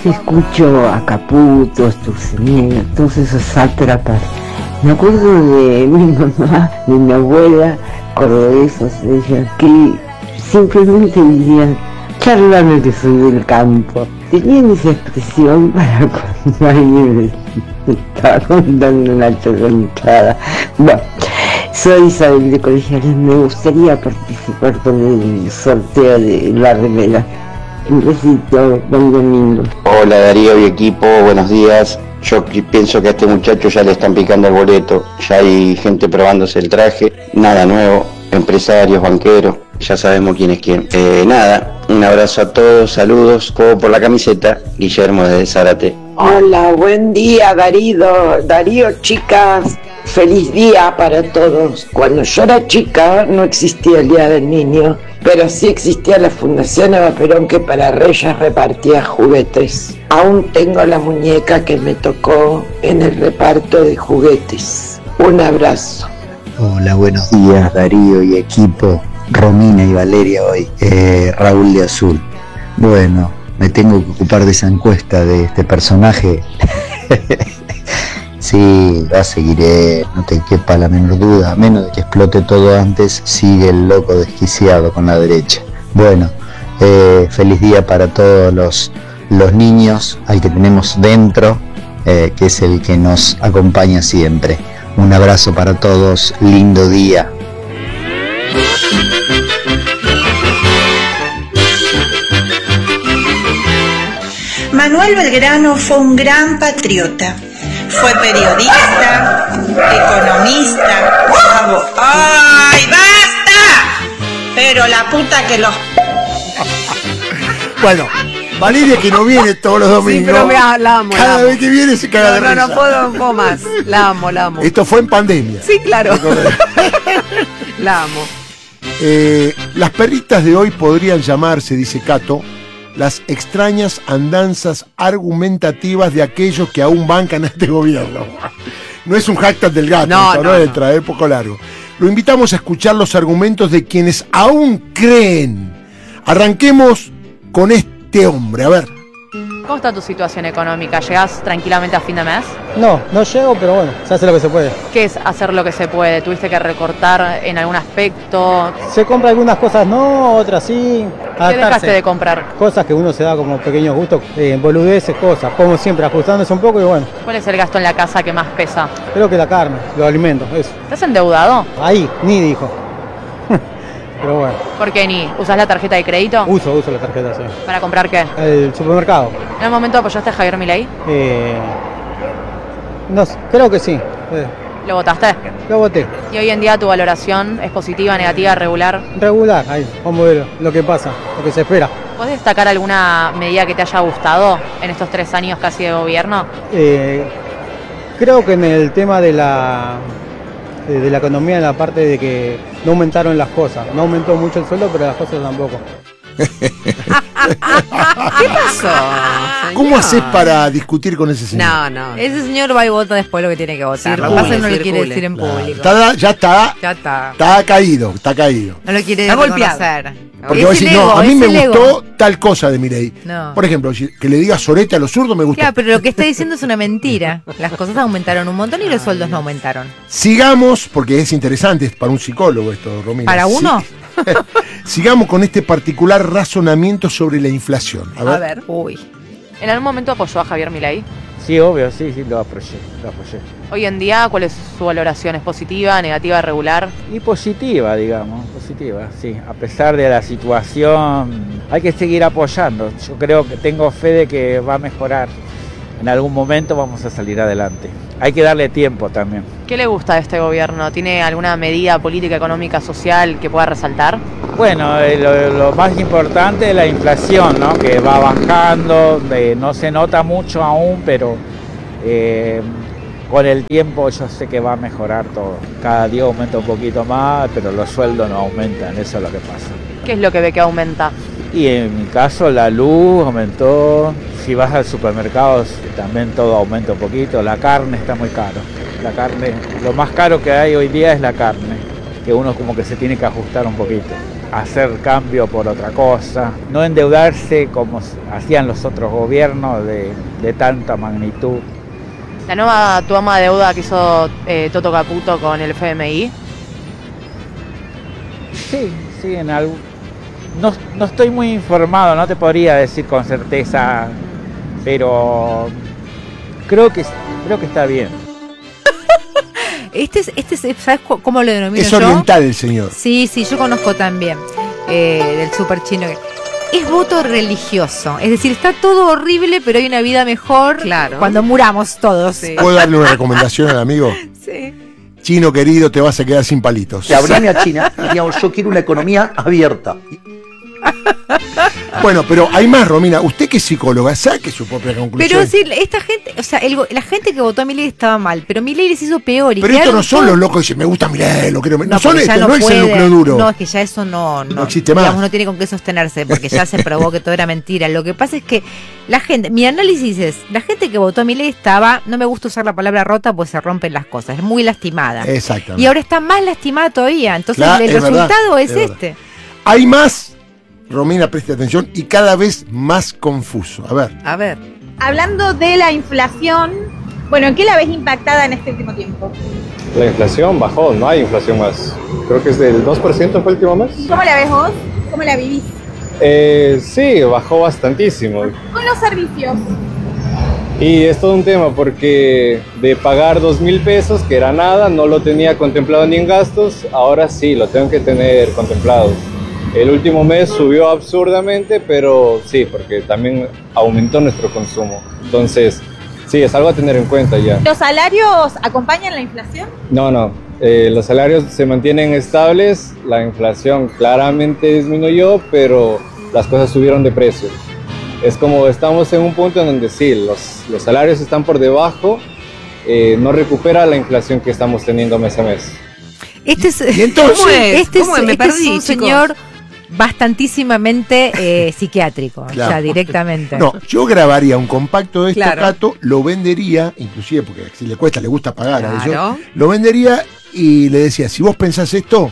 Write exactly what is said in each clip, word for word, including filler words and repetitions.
escucho a Caputo, Sturzenegger, todos esos sátrapas. Me acuerdo de mi mamá, de mi abuela, cordobesos, ella, que simplemente vivían charlando que soy del campo. Tenían esa expresión para cuando alguien me estaba contando una chorronchada. Bueno, soy Isabel de Colegiales, me gustaría participar con el sorteo de la remera. Un besito, buen domingo. Hola Darío y equipo, buenos días. Yo pienso que a este muchacho ya le están picando el boleto, ya hay gente probándose el traje, nada nuevo, empresarios, banqueros, ya sabemos quién es quién. Eh, nada, un abrazo a todos, saludos, juego por la camiseta, Guillermo desde Zárate. Hola, buen día Darío, Darío chicas, feliz día para todos. Cuando yo era chica no existía el Día del Niño, pero sí existía la Fundación Eva Perón que para Reyes repartía juguetes. Aún tengo la muñeca que me tocó en el reparto de juguetes. Un abrazo. Hola, buenos días Darío y equipo, Romina y Valeria hoy, eh, Raúl de Azul. Bueno, me tengo que ocupar de esa encuesta de este personaje. Sí, la seguiré, no te quepa la menor duda, a menos de que explote todo antes, sigue el loco desquiciado con la derecha. Bueno, eh, feliz día para todos los, los niños, al que tenemos dentro, eh, que es el que nos acompaña siempre. Un abrazo para todos, lindo día. Manuel Belgrano fue un gran patriota. Fue periodista, economista, abo... ¡Ay, basta! Pero la puta que los... Bueno, Valeria que no viene todos los domingos. Sí, pero me, la amo, Cada la amo. vez que viene se caga no, de no, risa. No, puedo, no puedo más. La amo, la amo. Esto fue en pandemia. Sí, claro. La amo. Eh, las perritas de hoy podrían llamarse, dice Cato, las extrañas andanzas argumentativas de aquellos que aún bancan a este gobierno. No es un hashtag del gato, no, esto, no, no es no. traer poco largo. Lo invitamos a escuchar los argumentos de quienes aún creen. Arranquemos con este hombre, a ver. ¿Cómo está tu situación económica? ¿Llegás tranquilamente a fin de mes? No, no llego, pero bueno, se hace lo que se puede. ¿Qué es hacer lo que se puede? ¿Tuviste que recortar en algún aspecto? Se compra algunas cosas no, otras sí. ¿Qué dejaste de comprar? Cosas que uno se da como pequeños gustos, eh, boludeces, cosas. Como siempre, ajustándose un poco y bueno. ¿Cuál es el gasto en la casa que más pesa? Creo que la carne, los alimentos, eso. ¿Estás endeudado? Ahí, ni dijo. Pero bueno. ¿Por qué ni? ¿Usás la tarjeta de crédito? Uso, uso la tarjeta, sí. ¿Para comprar qué? El supermercado. ¿En algún momento apoyaste a Javier Milei? Eh, no sé, creo que sí. Eh, ¿Lo votaste? Lo voté. ¿Y hoy en día tu valoración es positiva, negativa, regular? Regular, ahí, vamos a ver lo que pasa, lo que se espera. ¿Podés destacar alguna medida que te haya gustado en estos tres años casi de gobierno? Eh, creo que en el tema de la de la economía, en la parte de que no aumentaron las cosas, no aumentó mucho el sueldo, pero las cosas tampoco. ¿Qué pasó, señor? ¿Cómo haces para discutir con ese señor? No, no. Ese señor va y vota después lo que tiene que votar. Lo que pasa es que no lo quiere decir en Claro, público. está- ya está, Ya está. está caído, está caído. No lo quiere Está golpeado. reconocer. Porque Es vos el decís, no, ego, a mí es me el ego. gustó tal cosa de Milei. No. Por ejemplo, si- que le diga sorete a los zurdos me gustó. Claro, pero lo que está diciendo es una mentira. Las cosas aumentaron un montón y los sueldos no aumentaron. Sigamos, porque es interesante, es para un psicólogo esto, Romina. ¿Para uno? Sí. Sigamos con este particular razonamiento sobre la inflación. A ver. A ver. Uy. ¿En algún momento apoyó a Javier Milei? Sí, obvio, sí, sí, lo apoyé, lo apoyé. Hoy en día, ¿cuál es su valoración? ¿Es positiva, negativa, regular? Y positiva, digamos, positiva, sí. A pesar de la situación, hay que seguir apoyando. Yo creo que tengo fe de que va a mejorar. En algún momento vamos a salir adelante. Hay que darle tiempo también. ¿Qué le gusta de este gobierno? ¿Tiene alguna medida política, económica, social que pueda resaltar? Bueno, eh, lo, lo más importante es la inflación, ¿no? Que va bajando, eh, no se nota mucho aún, pero eh, con el tiempo yo sé que va a mejorar todo. Cada día aumenta un poquito más, pero los sueldos no aumentan, eso es lo que pasa. ¿Qué es lo que ve que aumenta? Y en mi caso la luz aumentó, si vas al supermercado también todo aumenta un poquito, la carne está muy caro. La carne, lo más caro que hay hoy día es la carne, que uno como que se tiene que ajustar un poquito. hacer cambio por otra cosa, no endeudarse como hacían los otros gobiernos de, de tanta magnitud. La nueva toma de deuda que hizo eh, Toto Caputo con el F M I. Sí, sí, en algo. No, no estoy muy informado, no te podría decir con certeza, pero creo que, creo que está bien. Este es, este es, ¿sabes cómo lo denomino Es yo? oriental el señor. Sí, sí, yo conozco también eh, del super chino. Es voto religioso, es decir, está todo horrible, pero hay una vida mejor Claro. cuando muramos todos. Sí. ¿Puedo darle una recomendación al amigo? Sí. Chino querido, te vas a quedar sin palitos. Si habrían a China, diríamos, yo quiero una economía abierta. Bueno, pero hay más, Romina. Usted que es psicóloga, saque su propia conclusión. Pero sí, esta gente, o sea, el, la gente que votó a Milei estaba mal, pero Milei les hizo peor. Y Pero estos quedaron no son todos- los locos que dicen, me gusta Milei, lo quiero. No, No, son porque ya estos, no, es el puede. núcleo duro. No, es que ya eso no, no, No existe más. digamos, no tiene con qué sostenerse, porque ya se probó que todo era mentira. Lo que pasa es que la gente, mi análisis es, la gente que votó a Milei estaba, no me gusta usar la palabra rota, pues se rompen las cosas, es muy lastimada. Exactamente. Y ahora está más lastimada todavía, entonces Claro, el es verdad, resultado es, es verdad. este. Hay más, Romina, preste atención, y cada vez más confuso. A ver. A ver. Hablando de la inflación, bueno, ¿en qué la ves impactada en este último tiempo? La inflación bajó, no hay inflación más. Creo que es del dos por ciento fue el último mes. ¿Cómo la ves vos? ¿Cómo la vivís? Eh, sí, bajó bastantísimo. Con los servicios. Y es todo un tema porque de pagar dos mil pesos, que era nada, no lo tenía contemplado ni en gastos, ahora sí, lo tengo que tener contemplado. El último mes subió absurdamente, pero sí, porque también aumentó nuestro consumo. Entonces, sí, es algo a tener en cuenta ya. ¿Los salarios acompañan la inflación? No, no, eh, los salarios se mantienen estables, la inflación claramente disminuyó, pero las cosas subieron de precio. Es como estamos en un punto en donde sí, los, los salarios están por debajo, eh, no recupera la inflación que estamos teniendo mes a mes. Este es, ¿Y entonces? ¿Cómo es? este es, ¿Cómo es? Me este es perdí, un chicos. señor bastantísimamente eh, psiquiátrico, Claro. ya directamente. No, yo grabaría un compacto de esto, Claro. Cato, lo vendería, inclusive porque si le cuesta, le gusta pagar a Claro. eso, lo vendería y le decía, si vos pensás esto,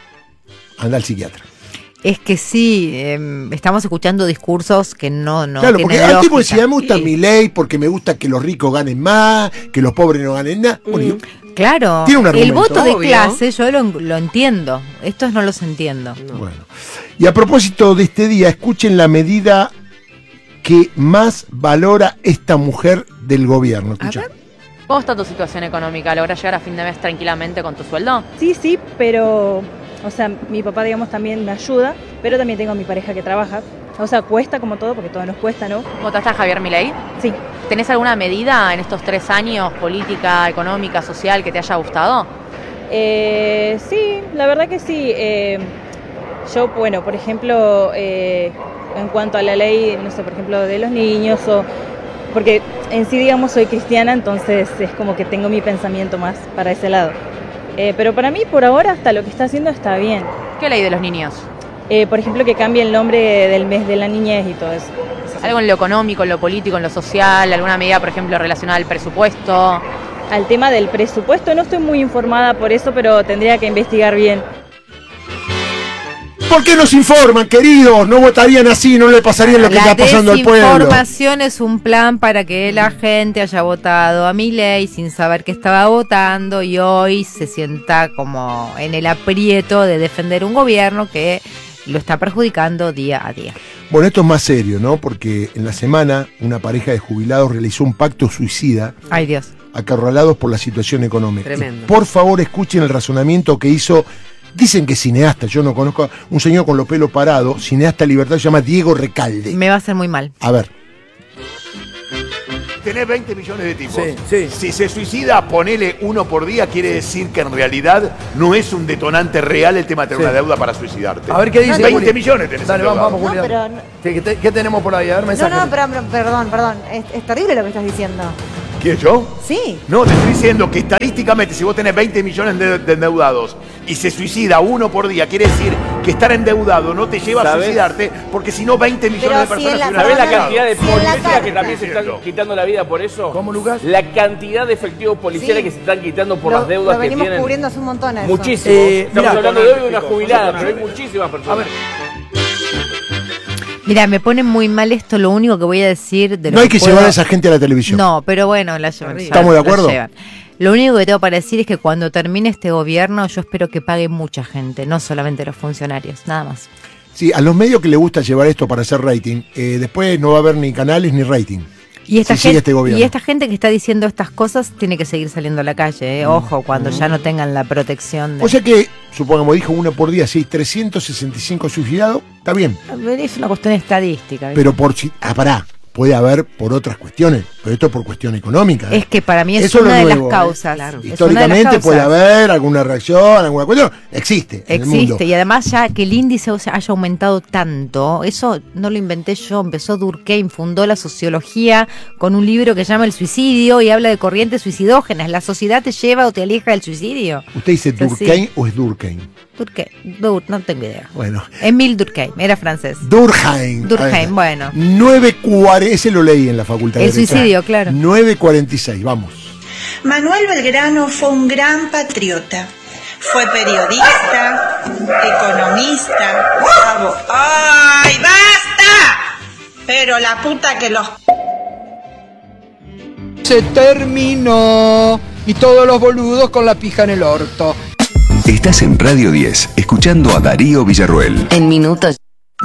anda al psiquiatra. Es que sí, eh, estamos escuchando discursos que no, no claro, tienen porque al tipo lógica. decía, me gusta Sí. mi ley porque me gusta que los ricos ganen más, que los pobres no ganen nada. Bueno, yo- Claro, Tiene un el argumento. voto de Obvio. clase yo lo, lo entiendo, estos no los entiendo. bueno. Y a propósito de este día, escuchen la medida que más valora esta mujer del gobierno. Escucha. ¿Cómo está tu situación económica? ¿Logras llegar a fin de mes tranquilamente con tu sueldo? Sí, sí, pero, o sea, mi papá, digamos, también me ayuda, pero también tengo a mi pareja que trabaja. O sea, cuesta como todo, porque todo nos cuesta, ¿no? ¿Votaste a Javier Milei? Sí. ¿Tenés alguna medida en estos tres años, política, económica, social, que te haya gustado? Eh, sí, la verdad que sí. Eh, yo, bueno, por ejemplo, eh, en cuanto a la ley, no sé, por ejemplo, de los niños, o porque en sí, digamos, soy cristiana, entonces es como que tengo mi pensamiento más para ese lado. Eh, pero para mí, por ahora, hasta lo que está haciendo está bien. ¿Qué ley de los niños? Eh, por ejemplo, que cambie el nombre del mes de la niñez y todo eso. ¿Algo en lo económico, en lo político, en lo social? ¿Alguna medida, por ejemplo, relacionada al presupuesto? Al tema del presupuesto no estoy muy informada por eso, pero tendría que investigar bien. ¿Por qué nos informan, queridos? No votarían así, no le pasarían lo que La está pasando al pueblo. desinformación es un plan para que la gente haya votado a Milei sin saber que estaba votando y hoy se sienta como en el aprieto de defender un gobierno que lo está perjudicando día a día. Bueno, esto es más serio, ¿no? Porque en la semana una pareja de jubilados realizó un pacto suicida Ay, Dios. acorralados por la situación económica. Tremendo. Y por favor, escuchen el razonamiento que hizo, dicen que cineasta, yo no conozco, un señor con los pelos parados, cineasta libertad, se llama Diego Recalde. Me va a hacer muy mal. A ver. Tenés veinte millones de tipos. Sí, sí. Si se suicida, ponele uno por día, quiere decir que en realidad no es un detonante real el tema de tener Sí. una deuda para suicidarte. A ver qué dice. veinte Juli. millones tenés Dale, vamos, endeudados. vamos, Julián. No, pero ¿Qué, qué te- qué tenemos por ahí? A ver, No, mensaje. no, pero, pero, perdón, perdón. Es, es terrible lo que estás diciendo. ¿Quién, yo? Sí. No, te estoy diciendo que estadísticamente, si vos tenés veinte millones de, de endeudados y se suicida uno por día, quiere decir que estar endeudado no te lleva ¿Sabes? a suicidarte, porque si no, veinte millones de personas... ¿Sabés la, la cantidad de policías que también se están quitando la vida por eso? ¿Cómo, Lucas? La cantidad de efectivos policiales Sí. que se están quitando por Lo- las deudas lo que venimos tienen. cubriendo hace un montón a eso. Muchísimos. Eh, Estamos mirá, hablando de hoy de una jubilada, pero hay muchísimas personas. A ver. Mira, me pone muy mal esto, lo único que voy a decir de lo No hay que puedo- llevar a esa gente a la televisión. No, pero bueno, la llevan. ya, ¿Estamos de la acuerdo? llevan. Lo único que tengo para decir es que cuando termine este gobierno, yo espero que pague mucha gente, no solamente los funcionarios, nada más. Sí, a los medios que les gusta llevar esto para hacer rating, eh, después no va a haber ni canales ni rating. Y esta, si sigue gente, este gobierno. y esta gente que está diciendo estas cosas tiene que seguir saliendo a la calle, ¿eh? Ojo, cuando ya no tengan la protección de... O sea que, supongamos, dijo uno por día, sí, trescientos sesenta y cinco suicidados, está bien. Es una cuestión estadística. ¿viste? Pero por si. Ah, pará, puede haber por otras cuestiones, pero esto es por cuestión económica. ¿eh? Es que para mí es Eso es lo una de nuevo, las ¿eh? causas. Claro. Es una de las Históricamente puede causas. haber alguna reacción, alguna cuestión. Existe. En el mundo. Existe, y además ya que el índice haya aumentado tanto, eso no lo inventé yo, empezó Durkheim, fundó la sociología con un libro que se llama El suicidio y habla de corrientes suicidógenas. ¿La sociedad te lleva o te aleja del suicidio? ¿Usted dice Entonces, Durkheim sí. o es Durkheim? Durkheim, Dur, no tengo idea. Bueno. Emile Durkheim, era francés. Durkheim. Durkheim, bueno. nueve cuarenta, ese lo leí en la facultad de El Derecho. suicidio, claro. nueve cuarenta y seis, vamos. Manuel Belgrano fue un gran patriota. Fue periodista, economista, abo- ¡ay, basta! Pero la puta que los... Se terminó. Y todos los boludos con la pija en el orto. Estás en Radio diez, escuchando a Darío Villarruel. En minutos.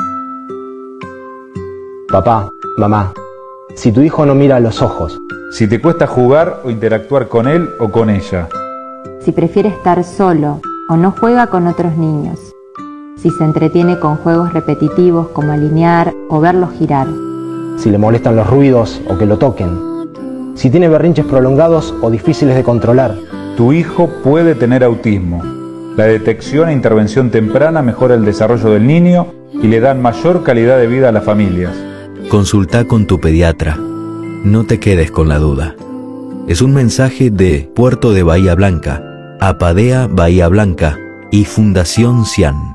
Papá, mamá, si tu hijo no mira a los ojos, si te cuesta jugar o interactuar con él o con ella, si prefiere estar solo o no juega con otros niños, si se entretiene con juegos repetitivos como alinear o verlos girar, si le molestan los ruidos o que lo toquen, si tiene berrinches prolongados o difíciles de controlar. Tu hijo puede tener autismo. La detección e intervención temprana mejora el desarrollo del niño y le dan mayor calidad de vida a las familias. Consulta con tu pediatra. No te quedes con la duda. Es un mensaje de Puerto de Bahía Blanca, Apadea Bahía Blanca y Fundación Cian.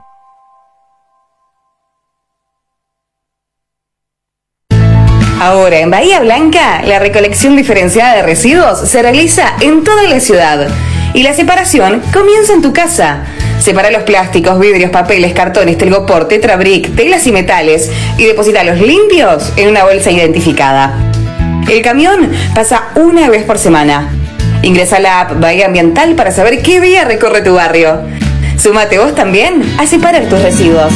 Ahora en Bahía Blanca, la recolección diferenciada de residuos se realiza en toda la ciudad y la separación comienza en tu casa. Separa los plásticos, vidrios, papeles, cartones, telgopor, tetrabric, telas y metales y deposítalos limpios en una bolsa identificada. El camión pasa una vez por semana. Ingresa a la app Bahía Ambiental para saber qué día recorre tu barrio. Súmate vos también a separar tus residuos.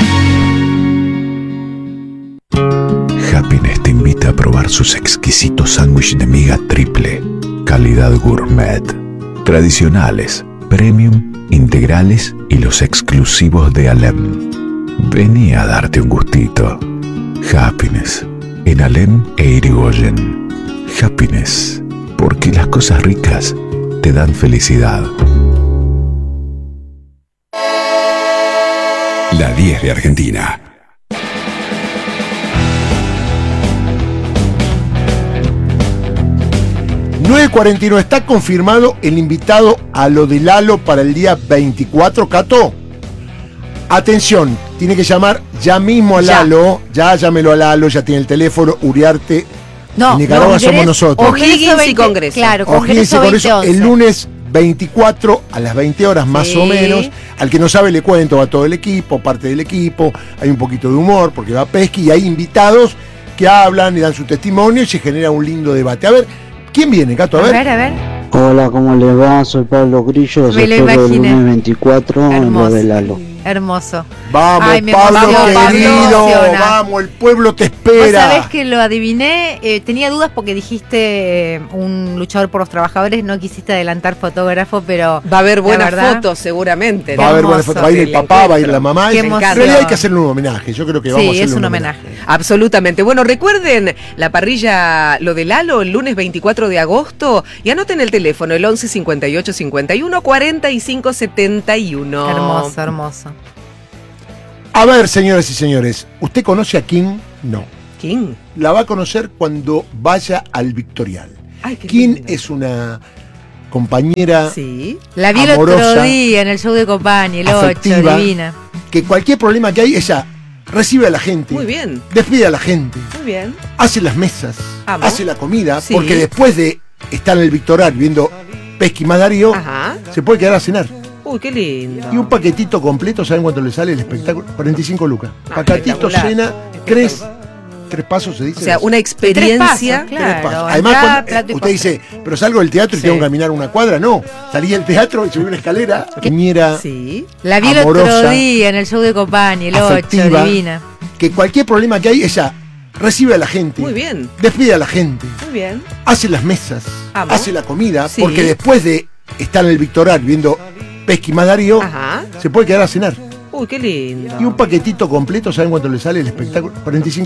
Happiness te invita a probar sus exquisitos sándwiches de miga triple, calidad gourmet, tradicionales, premium, integrales y los exclusivos de Alem. Vení a darte un gustito. Happiness, en Alem e Irigoyen. Happiness, porque las cosas ricas te dan felicidad. La diez de Argentina. nueve cuarenta y nueve, ¿está confirmado el invitado a lo de Lalo para el día veinticuatro, Cato? Atención, tiene que llamar ya mismo a Ya. Lalo, ya llámelo a Lalo, ya tiene el teléfono, Uriarte, No, en Nicaragua no, somos Congreso- nosotros. O'Higgins y Congreso. Claro, O'Higgins y Congreso Congreso, veinte once. el lunes veinticuatro a las veinte horas más Sí. o menos. Al que no sabe le cuento, va todo el equipo, parte del equipo, hay un poquito de humor porque va Pesqui y hay invitados que hablan y dan su testimonio y se genera un lindo debate. A ver, ¿quién viene, Cato? A A ver. ver, a ver. Hola, ¿cómo les va? Soy Pablo Grillo, Me soy lo el imaginé. lunes veinticuatro en lo Hermoso. de Lalo. Hermoso. Vamos, Ay, me Pablo, emociona, querido, me emociona. vamos, el pueblo te Vos espera. sabés que lo adiviné, eh, tenía dudas porque dijiste eh, un luchador por los trabajadores, no quisiste adelantar fotógrafo, pero Va a haber la buenas verdad, fotos seguramente. Va a haber buenas fotos, va a ir el papá, va a ir la mamá. Qué En emoción. realidad hay que hacerle un homenaje, yo creo que vamos a hacerle un homenaje. Absolutamente. Bueno, recuerden la parrilla, lo de Lalo, el lunes veinticuatro de agosto. Y anoten el teléfono, el once cincuenta y ocho cincuenta y uno cuarenta y cinco setenta y uno. Hermoso, hermoso. A ver, señoras y señores, ¿usted conoce a King? No. ¿King? La va a conocer cuando vaya al Victorial. Ay, qué Kim linda. es una compañera Sí. La vi el amorosa, otro día en el show de Company, el afectiva, ocho, divina. que cualquier problema que hay, ella recibe a la gente, Muy bien. despide a la gente, Muy bien. hace las mesas, Amo. hace la comida, Sí. porque después de estar en el Victoral viendo Pesqui más Darío, Ajá. se puede quedar a cenar. Uy, qué lindo. Y un paquetito completo, ¿saben cuánto le sale el espectáculo? cuarenta y cinco lucas. Ah, Paquetito, espectacular. cena, tres, tres pasos se dice. O sea, una experiencia. Tres pasos, Tres pasos. claro. Además, Entrada, cuando, eh, plato y usted postre. dice, pero salgo del teatro y Sí. tengo que caminar una cuadra. No, salí del teatro y subí una escalera. Compañera Sí. La vi el amorosa, otro día en el show de Company, el ocho, afectiva, divina. que cualquier problema que hay, ella recibe a la gente, Muy bien. despide a la gente, Muy bien. hace las mesas, Amo. hace la comida, Sí. porque después de estar en el Victoral viendo Pesqui más Darío, Ajá. se puede quedar a cenar. Uy, qué lindo. Y un paquetito completo, ¿saben cuánto le sale el espectáculo? cuarenta y cinco